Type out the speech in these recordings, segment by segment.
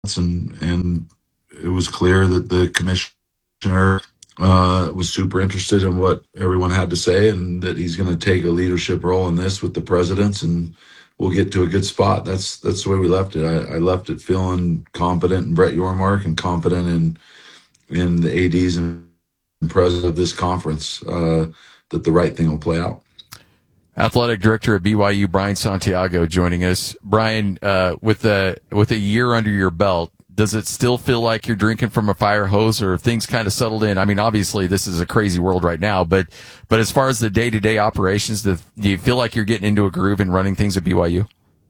and it was clear that the commissioner was super interested in what everyone had to say, and that he's going to take a leadership role in this with the presidents, and we'll get to a good spot. That's the way we left it. I left it feeling confident in Brett Yormark and confident in the ads and president of this conference, that the right thing will play out. Athletic Director at BYU, Brian Santiago, joining us. Brian, with a year under your belt, does it still feel like you're drinking from a fire hose, or have things kind of settled in? I mean, obviously this is a crazy world right now, but as far as the day-to-day operations, do you feel like you're getting into a groove and running things at BYU?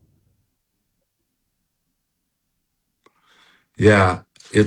Yeah,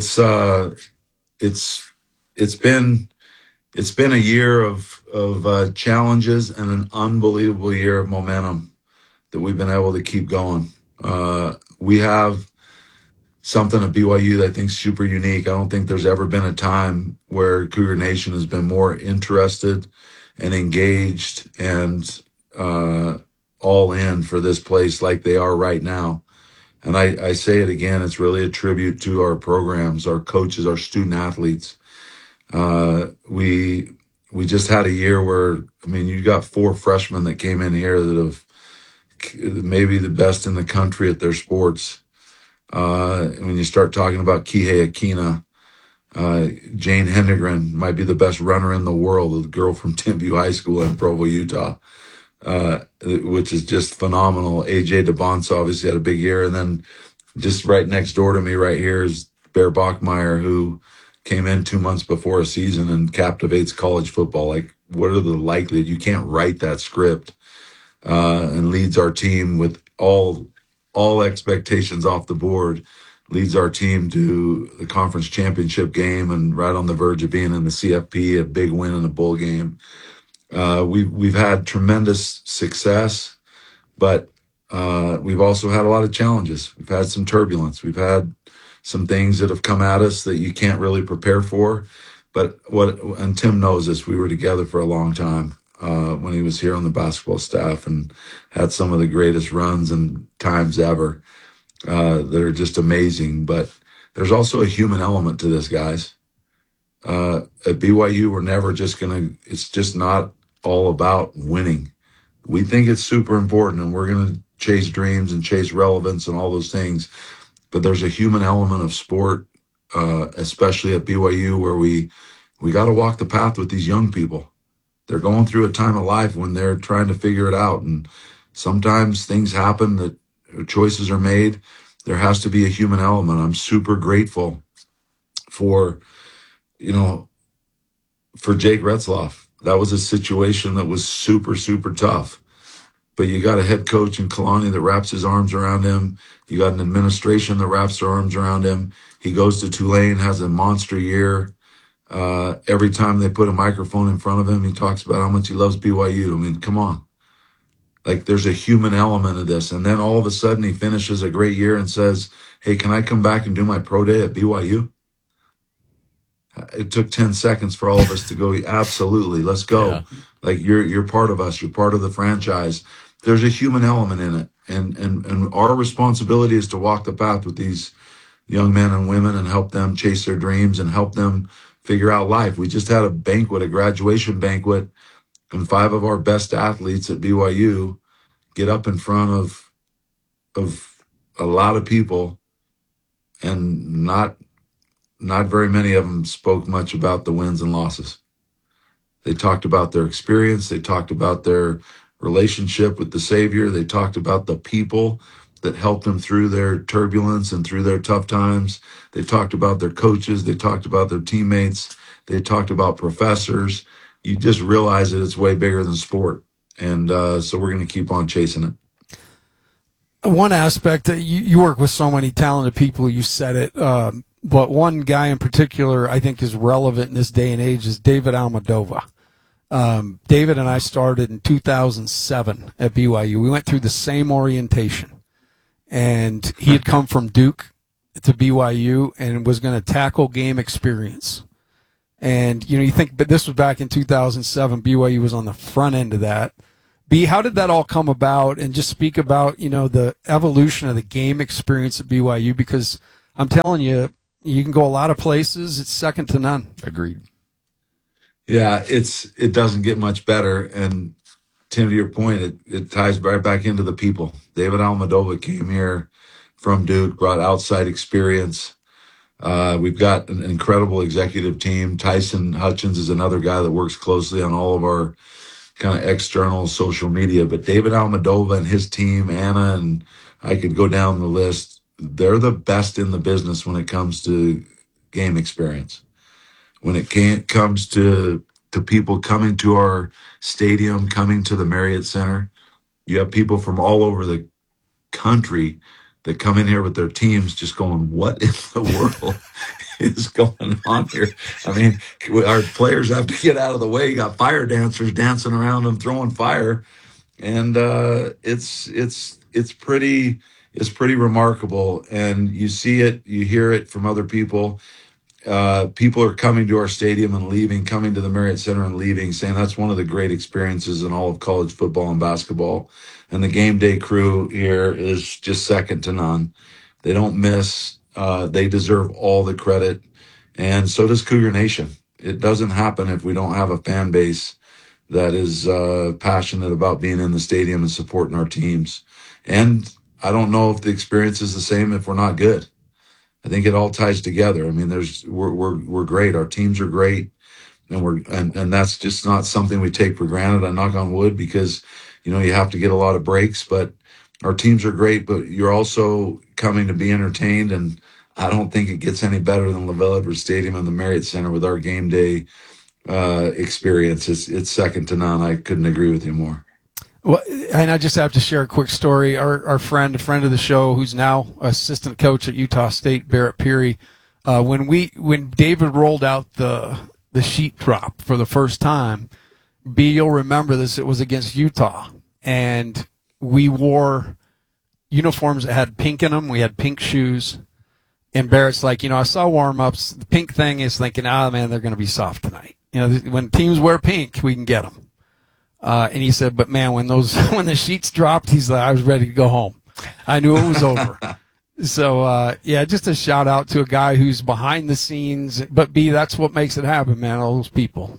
it's been a year of challenges and an unbelievable year of momentum that we've been able to keep going. We have something at BYU that I think is super unique. I don't think there's ever been a time where Cougar Nation has been more interested and engaged and all in for this place like they are right now. And I say it again, it's really a tribute to our programs, our coaches, our student athletes. We just had a year where, I mean, you got 4 freshmen that came in here that have maybe the best in the country at their sports. When you start talking about Kihei Akina, Jane Hendegren might be the best runner in the world, a girl from Timpview High School in Provo, Utah, which is just phenomenal. AJ DeBonsa obviously had a big year. And then just right next door to me right here is Bear Bachmeyer, who came in 2 months before a season and captivates college football. Like, what are the likelihood? You can't write that script, and leads our team with all expectations off the board, leads our team to the conference championship game and right on the verge of being in the CFP, a big win in a bowl game. We've had tremendous success, but we've also had a lot of challenges. We've had some turbulence. We've had some things that have come at us that you can't really prepare for. But and Tim knows this, we were together for a long time when he was here on the basketball staff and had some of the greatest runs and times ever that are just amazing. But there's also a human element to this, guys. At BYU, we're never just it's just not all about winning. We think it's super important and we're going to chase dreams and chase relevance and all those things. But there's a human element of sport, especially at BYU, where we got to walk the path with these young people. They're going through a time of life when they're trying to figure it out. And sometimes things happen, that choices are made. There has to be a human element. I'm super grateful for, for Jake Retzloff. That was a situation that was super, super tough. But you got a head coach in Kalani that wraps his arms around him. You got an administration that wraps their arms around him. He goes to Tulane, has a monster year. Every time they put a microphone in front of him, he talks about how much he loves BYU. I mean, come on. Like, there's a human element of this. And then all of a sudden he finishes a great year and says, hey, can I come back and do my pro day at BYU? It took 10 seconds for all of us to go, absolutely, let's go. Yeah. Like, you're part of us. You're part of the franchise. There's a human element in it. And our responsibility is to walk the path with these young men and women and help them chase their dreams and help them figure out life. We just had a graduation banquet, and 5 of our best athletes at BYU get up in front of a lot of people, and not very many of them spoke much about the wins and losses. They talked about their experience. They talked about their relationship with the Savior. They talked about the people that helped them through their turbulence and through their tough times. They talked about their coaches. They talked about their teammates. They talked about professors. You just realize that it's way bigger than sport. And so we're going to keep on chasing it. One aspect that you work with so many talented people, you said it, but one guy in particular I think is relevant in this day and age is David Almadova. David and I started in 2007 at BYU. We went through the same orientation, and he had come from Duke to BYU and was going to tackle game experience. And, you think, but this was back in 2007. BYU was on the front end of that. B, how did that all come about? And just speak about, the evolution of the game experience at BYU, because I'm telling you, you can go a lot of places. It's second to none. Agreed. Yeah, it doesn't get much better. And Tim, to your point, it ties right back into the people. David Almadova came here from Duke, brought outside experience. We've got an incredible executive team. Tyson Hutchins is another guy that works closely on all of our kind of external social media. But David Almadova and his team, Anna, and I could go down the list. They're the best in the business when it comes to game experience. When it comes to people coming to our stadium, coming to the Marriott Center, you have people from all over the country that come in here with their teams just going, what in the world is going on here? I mean, our players have to get out of the way. You got fire dancers dancing around them, throwing fire. And it's pretty remarkable. And you see it, you hear it from other people. People are coming to our stadium and leaving, coming to the Marriott Center and leaving, saying that's one of the great experiences in all of college football and basketball. And the game day crew here is just second to none. They don't miss. They deserve all the credit. And so does Cougar Nation. It doesn't happen if we don't have a fan base that is passionate about being in the stadium and supporting our teams. And I don't know if the experience is the same if we're not good. I think it all ties together. I mean, we're great. Our teams are great, and that's just not something we take for granted. I knock on wood because, you have to get a lot of breaks, but our teams are great. But you're also coming to be entertained, and I don't think it gets any better than LaVell Edwards Stadium and the Marriott Center with our game day experience. It's second to none. I couldn't agree with you more. Well, and I just have to share a quick story. Our friend, a friend of the show, who's now assistant coach at Utah State, Barrett Peary. When David rolled out the sheet drop for the first time, B, you'll remember this. It was against Utah, and we wore uniforms that had pink in them. We had pink shoes, and Barrett's like, I saw warm ups. The pink thing is thinking, man, they're going to be soft tonight. When teams wear pink, we can get them. And he said, but man, when the sheets dropped, he's like, I was ready to go home. I knew it was over. So, just a shout out to a guy who's behind the scenes, but B, that's what makes it happen, man. All those people.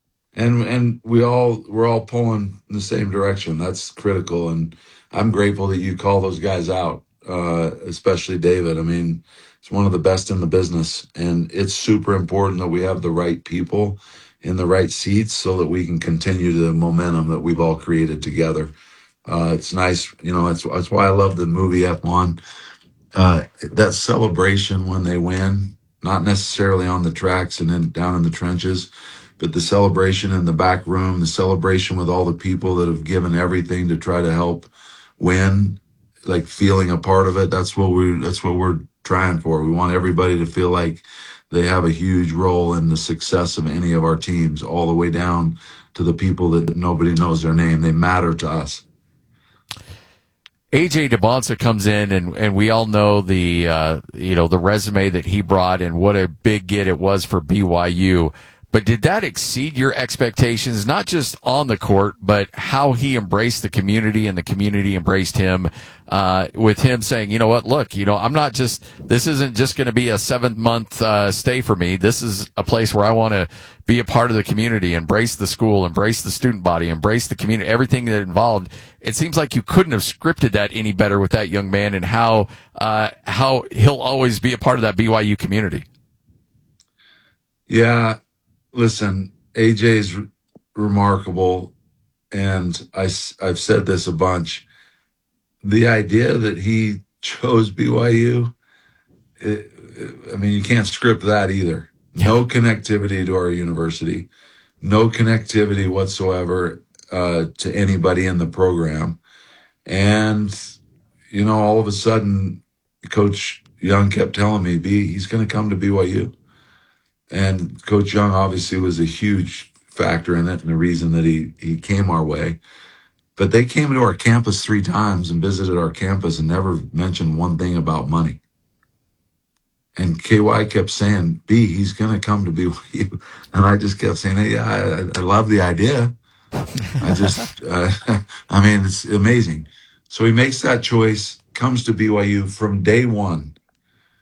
And we're all pulling in the same direction. That's critical. And I'm grateful that you call those guys out, especially David. I mean, it's one of the best in the business, and it's super important that we have the right people in the right seats so that we can continue the momentum that we've all created together. It's nice, that's why I love the movie F1. That celebration when they win, not necessarily on the tracks and then down in the trenches, but the celebration in the back room, the celebration with all the people that have given everything to try to help win, like feeling a part of it. That's what we're trying for. We want everybody to feel like they have a huge role in the success of any of our teams, all the way down to the people that nobody knows their name. They matter to us. AJ DeBonsa comes in, and we all know the the resume that he brought and what a big get it was for BYU. But did that exceed your expectations, not just on the court, but how he embraced the community and the community embraced him, with him saying, you know what, look, this isn't just going to be a 7-month stay for me. This is a place where I want to be a part of the community, embrace the school, embrace the student body, embrace the community, everything that involved. It seems like you couldn't have scripted that any better with that young man and how he'll always be a part of that BYU community. Yeah. Listen, AJ's remarkable, and I've said this a bunch. The idea that he chose BYU, you can't script that either. No connectivity to our university, no connectivity whatsoever to anybody in the program. And, all of a sudden, Coach Young kept telling me, he's going to come to BYU. And Coach Young obviously was a huge factor in it and the reason that he came our way. But they came to our campus 3 times and visited our campus and never mentioned one thing about money. And KY kept saying, he's going to come to BYU. And I just kept saying, hey, I love the idea. I just, it's amazing. So he makes that choice, comes to BYU from day one.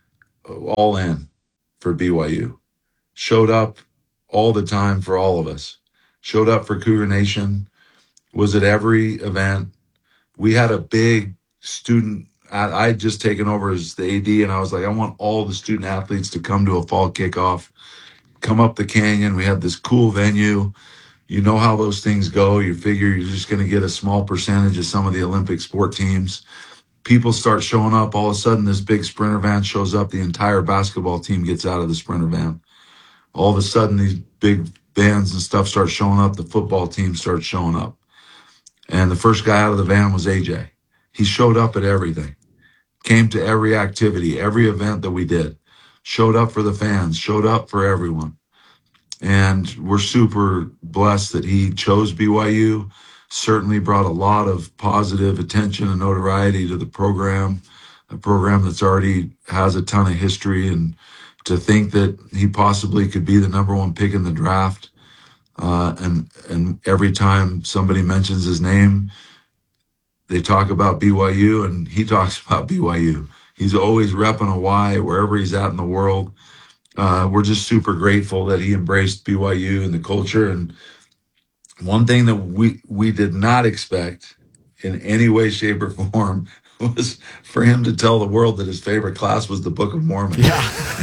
all in for BYU. Showed up all the time for all of us. Showed up for Cougar Nation. Was at every event. We had a big student. I'd just taken over as the AD, and I was like, I want all the student athletes to come to a fall kickoff, come up the canyon. We had this cool venue. You know how those things go. You figure you're just going to get a small percentage of some of the Olympic sport teams. People start showing up. All of a sudden, this big Sprinter van shows up. The entire basketball team gets out of the Sprinter van. All of a sudden, these big vans and stuff start showing up. The football team starts showing up. And the first guy out of the van was AJ. He showed up at everything, came to every activity, every event that we did, showed up for the fans, showed up for everyone. And we're super blessed that he chose BYU. Certainly brought a lot of positive attention and notoriety to the program, a program that's already has a ton of history. And to think that he possibly could be the number one pick in the draft, and every time somebody mentions his name, they talk about BYU, and he talks about BYU. He's always repping a Y wherever he's at in the world. We're just super grateful that he embraced BYU and the culture. And one thing that we did not expect in any way, shape, or form was for him to tell the world that his favorite class was the Book of Mormon. Yeah.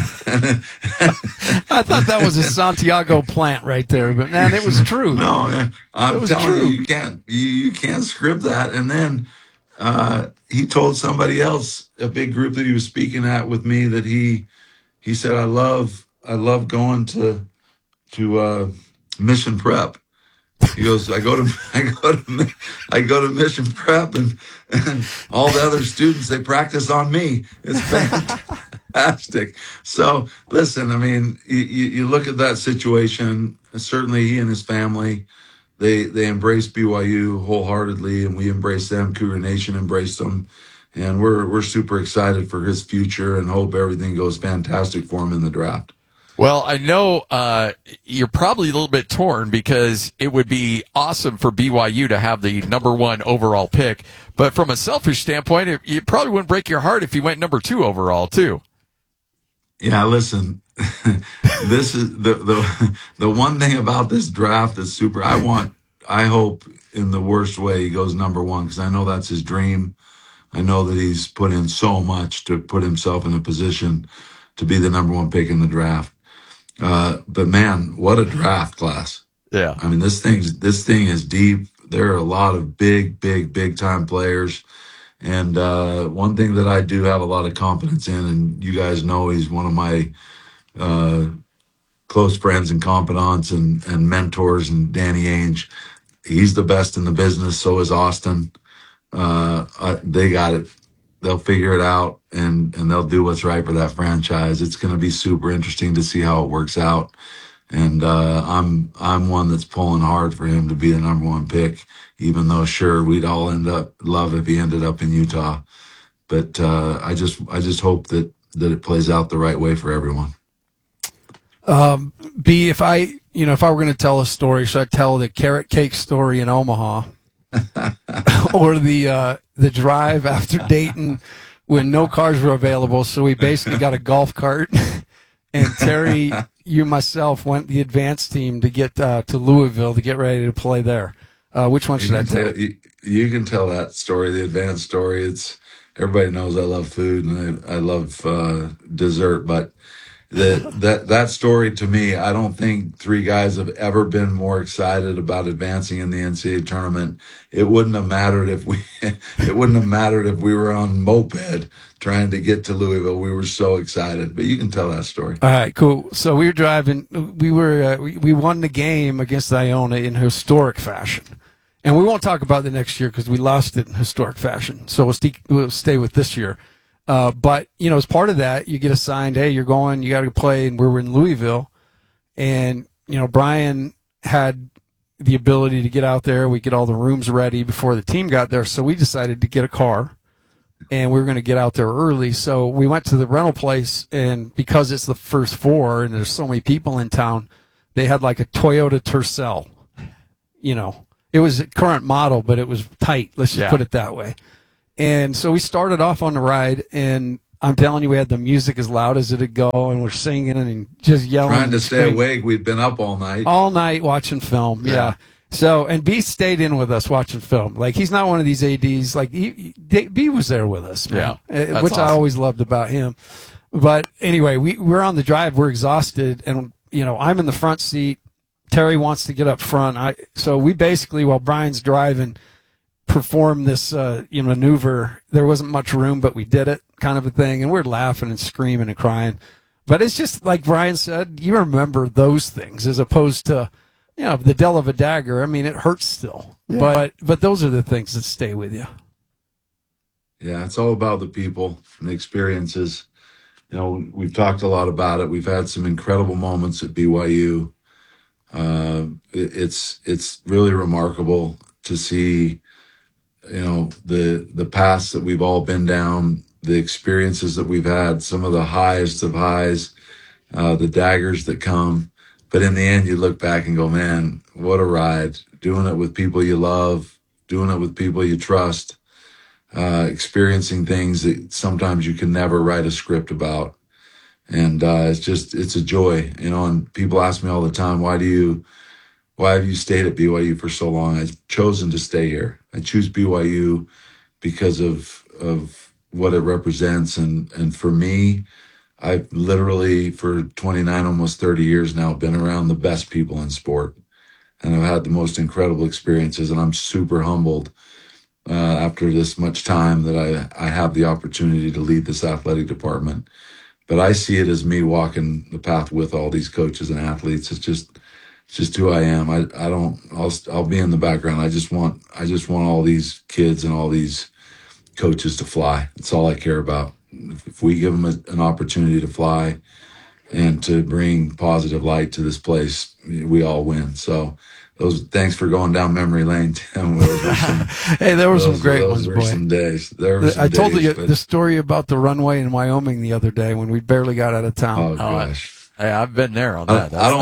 I thought that was a Santiago plant right there, but man, it was true. No, man, I'm telling true. you can't script that. And then he told somebody else, a big group that he was speaking at with me, that he said, I love going to mission prep. He goes, I go to mission prep, and all the other students, they practice on me. It's fantastic. So listen, I mean, you look at that situation. Certainly, he and his family, they embraced BYU wholeheartedly, and we embraced them. Cougar Nation embraced them, and we're super excited for his future and hope everything goes fantastic for him in the draft. Well, I know you're probably a little bit torn because it would be awesome for BYU to have the number 1 overall pick. But from a selfish standpoint, it probably wouldn't break your heart if he went number 2 overall, too. Yeah, listen, this is the one thing about this draft that's super. I hope in the worst way he goes number 1, because I know that's his dream. I know that he's put in so much to put himself in a position to be the number 1 pick in the draft. But man, what a draft class. Yeah. I mean, this thing is deep. There are a lot of big time players. And one thing that I do have a lot of confidence in, and you guys know he's one of my close friends and confidants and mentors, and Danny Ainge. He's the best in the business. So is Austin. They got it. They'll figure it out, and they'll do what's right for that franchise. It's going to be super interesting to see how it works out. And I'm one that's pulling hard for him to be the number 1 pick, even though sure we'd all love if he ended up in Utah. But I just hope that it plays out the right way for everyone. B, if I were going to tell a story, should I tell the carrot cake story in Omaha? Or the drive after Dayton when no cars were available, so we basically got a golf cart, and Terry, you, myself went the advanced team to get to Louisville to get ready to play there. Which one should I tell? You can tell that story, the advanced story. It's everybody knows I love food and I love dessert, but that story to me, I don't think 3 guys have ever been more excited about advancing in the NCAA tournament. It wouldn't have mattered if we were on moped trying to get to Louisville. We were so excited. But you can tell that story. All right, cool. So we were driving. We won the game against Iona in historic fashion, and we won't talk about the next year because we lost it in historic fashion. So we'll stay with this year. But, as part of that, you get assigned, hey, you got to play, and we were in Louisville. And, Brian had the ability to get out there. We get all the rooms ready before the team got there. So we decided to get a car, and we were going to get out there early. So we went to the rental place, and because it's the first 4 and there's so many people in town, they had like a Toyota Tercel. It was a current model, but it was tight. Let's just put it that way. And so we started off on the ride, and I'm telling you, we had the music as loud as it'd go, and we're singing and just yelling. Trying to and stay screaming. awake. We'd been up all night. All night watching film. Yeah. So, and B stayed in with us watching film. Like, he's not one of these ADs. Like, B was there with us, man. Yeah, Which awesome. I always loved about him. But anyway, we're on the drive. We're exhausted, and I'm in the front seat. Terry wants to get up front. So we basically, while Brian's driving, perform this maneuver. There wasn't much room, but we did it, kind of a thing. And we're laughing and screaming and crying. But it's just like Brian said, you remember those things as opposed to, the Dell of a dagger. I mean, it hurts still, but those are the things that stay with you. Yeah, it's all about the people and the experiences. We've talked a lot about it. We've had some incredible moments at BYU. It's really remarkable to see, the paths that we've all been down, the experiences that we've had, some of the highest of highs, the daggers that come. But in the end, you look back and go, man, what a ride. Doing it with people you love, doing it with people you trust, experiencing things that sometimes you can never write a script about. And it's a joy, and people ask me all the time, why have you stayed at BYU for so long? I've chosen to stay here. I choose BYU because of what it represents. And for me, I've literally for 29, almost 30 years now, been around the best people in sport. And I've had the most incredible experiences. And I'm super humbled after this much time that I have the opportunity to lead this athletic department. But I see it as me walking the path with all these coaches and athletes. It's just who I am. I'll be in the background. I just want all these kids and all these coaches to fly. That's all I care about. If we give them an opportunity to fly and to bring positive light to this place, we all win. So thanks for going down memory lane, Tim. Hey, there were some great ones, boy. Some days. There were some I told days, you but- the story about the runway in Wyoming the other day when we barely got out of town. Oh gosh. Hey, I've been there on that. I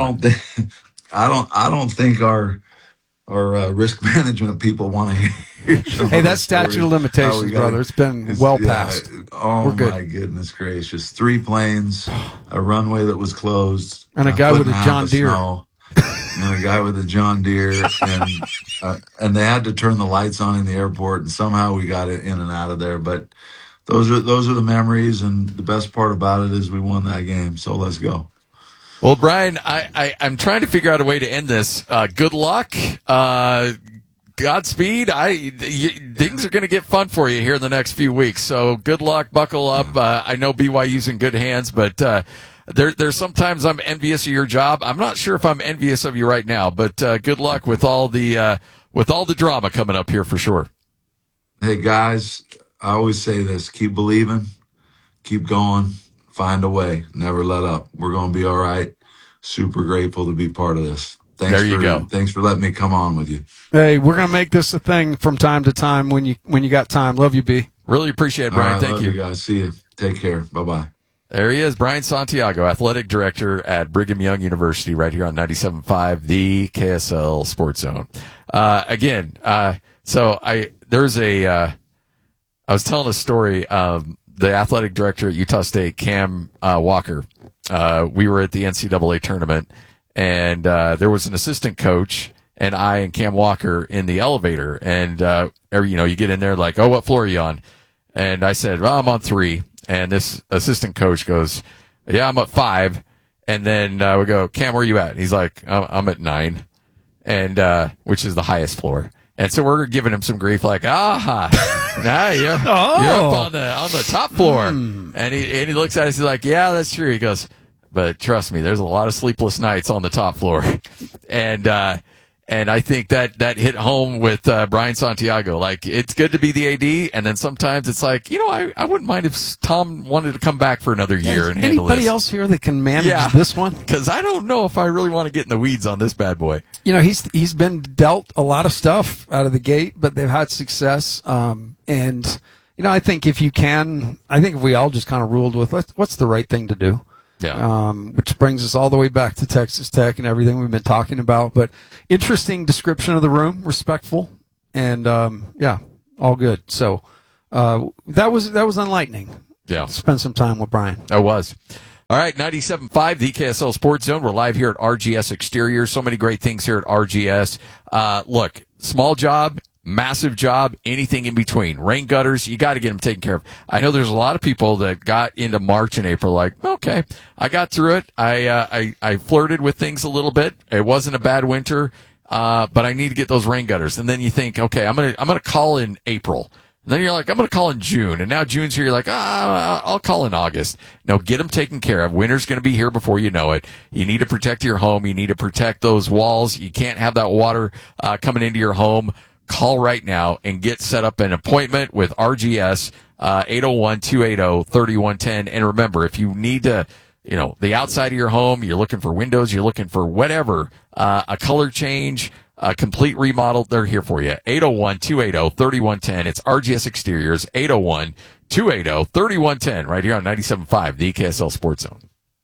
don't think our risk management people want to hear. Hey, that's statute of limitations, brother. It's been well past. Oh We're good. my goodness gracious! 3 planes, a runway that was closed, And a guy foot with and a half John of Deere. snow, and a guy with a John Deere, and they had to turn the lights on in the airport, and somehow we got it in and out of there. But those are the memories, and the best part about it is we won that game. So let's go. Well, Brian, I'm trying to figure out a way to end this. Good luck. Godspeed. Things are going to get fun for you here in the next few weeks. So good luck. Buckle up. I know BYU's in good hands, but there's sometimes I'm envious of your job. I'm not sure if I'm envious of you right now, but good luck with all the drama coming up here for sure. Hey guys, I always say this: keep believing, keep going, find a way, never let up. We're going to be all right. Super grateful to be part of this. Go. Thanks for letting me come on with you. Hey, we're gonna make this a thing from time to time when you got time. Love you, B. Really appreciate it, Brian. All right, Thank love you. you guys. See you. Take care. Bye-bye. There he is, Brian Santiago, athletic director at Brigham Young University, right here on 97.5, the KSL Sports Zone. I was telling a story. The athletic director at Utah State, Cam Walker. We were at the NCAA tournament, and there was an assistant coach, and I and Cam Walker in the elevator, and you get in there like, oh, what floor are you on? And I said, well, I'm on 3. And this assistant coach goes, yeah, I'm at 5. And then we go, Cam, where are you at? And he's like, I'm at 9, and which is the highest floor. And so we're giving him some grief, like, nah, you're up on the top floor. And he looks at us, he's like, yeah, that's true. He goes, but trust me, there's a lot of sleepless nights on the top floor. And I think that hit home with Brian Santiago. Like, it's good to be the AD, and then sometimes it's like, I wouldn't mind if Tom wanted to come back for another year and handle this. Anybody else here that can manage this one? Because I don't know if I really want to get in the weeds on this bad boy. He's been dealt a lot of stuff out of the gate, but they've had success. And I think if we all just kind of ruled with what's the right thing to do. Yeah. Which brings us all the way back to Texas Tech and everything we've been talking about. But interesting description of the room, respectful, and all good. So that was enlightening. Yeah. Spend some time with Brian. I was. All right, 97.5, the KSL Sports Zone. We're live here at RGS Exterior. So many great things here at RGS. Look, small job, massive job, anything in between. Rain gutters, you got to get them taken care of. I know there's a lot of people that got into March and April like, okay, I got through it. I flirted with things a little bit. It wasn't a bad winter, but I need to get those rain gutters. And then you think, okay, I'm gonna call in April. And then you're like, I'm going to call in June. And now June's here. You're like, I'll call in August. No, get them taken care of. Winter's going to be here before you know it. You need to protect your home. You need to protect those walls. You can't have that water coming into your home. Call right now and get set up an appointment with RGS, 801-280-3110. And remember, if you need to, the outside of your home, you're looking for windows, you're looking for whatever, a color change, a complete remodel, they're here for you. 801-280-3110. It's RGS Exteriors, 801-280-3110, right here on 97.5, the KSL Sports Zone.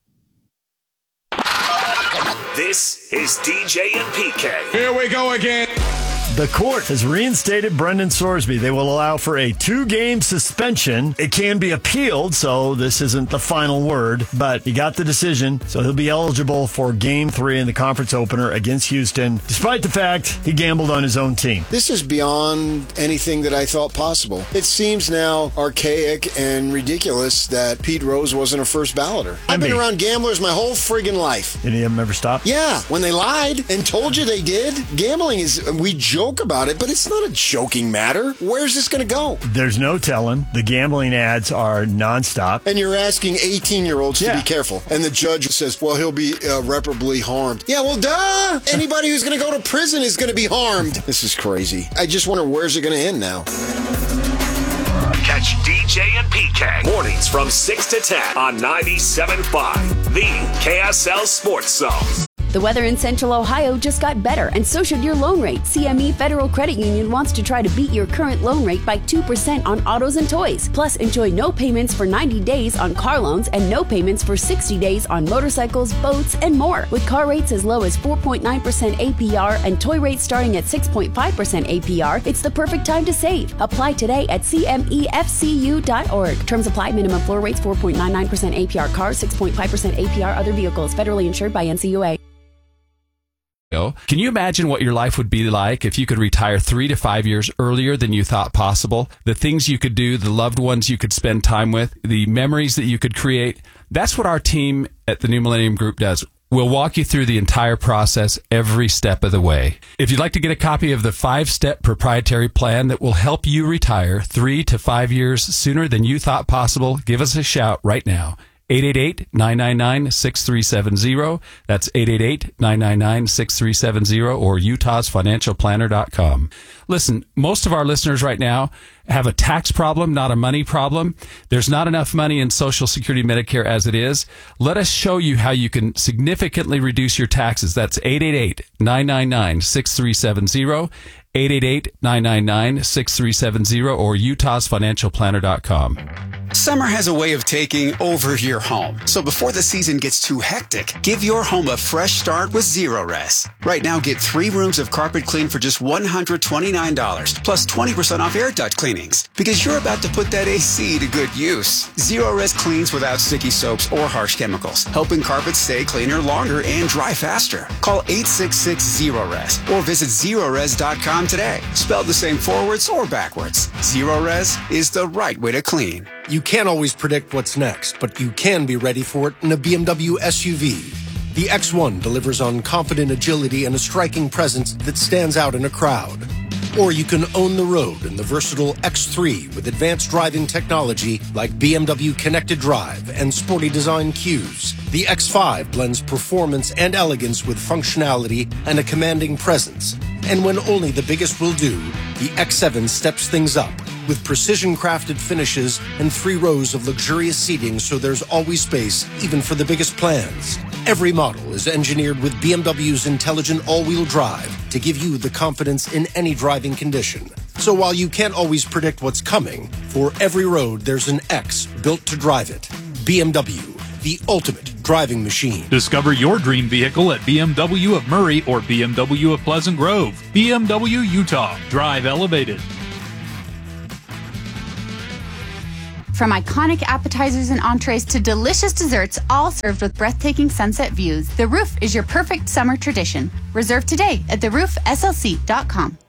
This is DJ and PK. Here we go again. The court has reinstated Brendan Sorsby. They will allow for a 2-game suspension. It can be appealed, so this isn't the final word, but he got the decision, so he'll be eligible for Game 3 in the conference opener against Houston, despite the fact he gambled on his own team. This is beyond anything that I thought possible. It seems now archaic and ridiculous that Pete Rose wasn't a first balloter. I've been around gamblers my whole friggin' life. Any of them ever stop? Yeah, when they lied and told you they did. Gambling is, we joke about it, but it's not a joking matter. Where's this going to go? There's no telling. The gambling ads are nonstop. And you're asking 18-year-olds to be careful. And the judge says, well, he'll be irreparably harmed. Yeah, well, duh! Anybody who's going to go to prison is going to be harmed. This is crazy. I just wonder, where's it going to end now? Catch DJ and PK mornings from 6 to 10 on 97.5, the KSL Sports Zone. The weather in Central Ohio just got better, and so should your loan rate. CME Federal Credit Union wants to try to beat your current loan rate by 2% on autos and toys. Plus, enjoy no payments for 90 days on car loans and no payments for 60 days on motorcycles, boats, and more. With car rates as low as 4.9% APR and toy rates starting at 6.5% APR, it's the perfect time to save. Apply today at cmefcu.org. Terms apply. Minimum floor rates 4.99% APR cars, 6.5% APR other vehicles. Federally insured by NCUA. Can you imagine what your life would be like if you could retire 3 to 5 years earlier than you thought possible? The things you could do, the loved ones you could spend time with, the memories that you could create. That's what our team at the New Millennium Group does. We'll walk you through the entire process every step of the way. If you'd like to get a copy of the 5-step proprietary plan that will help you retire 3 to 5 years sooner than you thought possible, give us a shout right now. 888-999-6370. That's 888-999-6370 or utahsfinancialplanner.com. Listen, most of our listeners right now have a tax problem, not a money problem. There's not enough money in Social Security Medicare as it is. Let us show you how you can significantly reduce your taxes. That's 888-999-6370. 888-999-6370 or utahsfinancialplanner.com. Summer has a way of taking over your home. So before the season gets too hectic, give your home a fresh start with Zerorez. Right now, get 3 rooms of carpet clean for just $129, plus 20% off air duct cleanings. Because you're about to put that AC to good use. Zerorez cleans without sticky soaps or harsh chemicals, helping carpets stay cleaner longer and dry faster. Call 866-ZEROREZ or visit Zerorez.com today. Spelled the same forwards or backwards. Zerorez is the right way to clean. You can't always predict what's next, but you can be ready for it in a BMW SUV. The X1 delivers on confident agility and a striking presence that stands out in a crowd. Or you can own the road in the versatile X3 with advanced driving technology like BMW Connected Drive and sporty design cues. The X5 blends performance and elegance with functionality and a commanding presence. And when only the biggest will do, the X7 steps things up with precision-crafted finishes and 3 rows of luxurious seating so there's always space even for the biggest plans. Every model is engineered with BMW's intelligent all-wheel drive to give you the confidence in any driving condition. So while you can't always predict what's coming, for every road there's an X built to drive it. BMW, the ultimate driving machine. Discover your dream vehicle at BMW of Murray or BMW of Pleasant Grove. BMW Utah. Drive elevated. From iconic appetizers and entrees to delicious desserts, all served with breathtaking sunset views, The Roof is your perfect summer tradition. Reserve today at theroofslc.com.